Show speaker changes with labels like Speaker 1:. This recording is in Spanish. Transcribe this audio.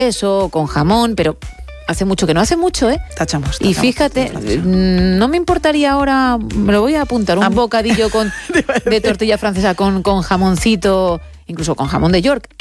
Speaker 1: queso, con jamón, pero hace mucho que no, hace mucho, ¿eh?
Speaker 2: Tachamos.
Speaker 1: Y fíjate, no me importaría ahora, me lo voy a apuntar, un bocadillo de tortilla francesa con jamoncito, incluso con jamón de York.